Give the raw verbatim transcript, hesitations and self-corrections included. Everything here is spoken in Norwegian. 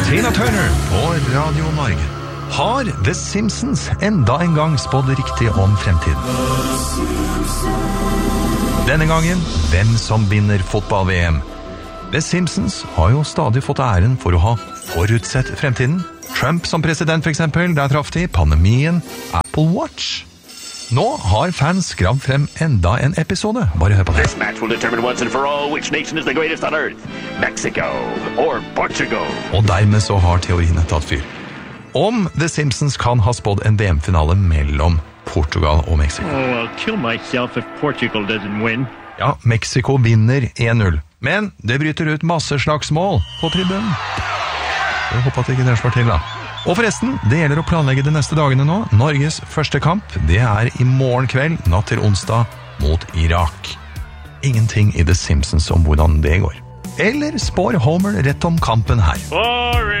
Tina Turner på Radio Norge. Har The Simpsons enda en gang spådd riktig om fremtiden? Denne gangen, hvem som vinner fotball-V M? The Simpsons har jo stadig fått æren for å ha forutsett fremtiden. Trump som president for eksempel, der traff de pandemien, Apple Watch. Nå har fans gravd frem enda en episode. Bare hør på det. This match will determine once and for all which nation is the greatest on earth. Mexico or Portugal. Og dermed så har teoriene tatt fyr. Om The Simpsons kan ha spådd en V M-finale mellom Portugal og Mexico. Oh, I'll kill myself if Portugal doesn't win. Ja, Mexico vinner en null. Men det bryter ut masse slags mål på tribunen. Jeg håper at det ikke det slår til da. Og forresten, det gjelder å planlegge de neste dagene nå. Norges første kamp, det er i morgen kveld, natt til onsdag, mot Irak. Ingenting i The Simpsons om hvordan det går. Eller spår Homer rett om kampen her. Boring!